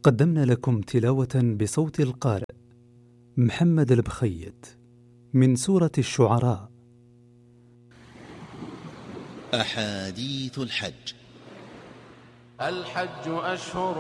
قدمنا لكم تلاوة بصوت القارئ محمد البخيت من سورة الشعراء. أحاديث الحج. الحج أشهر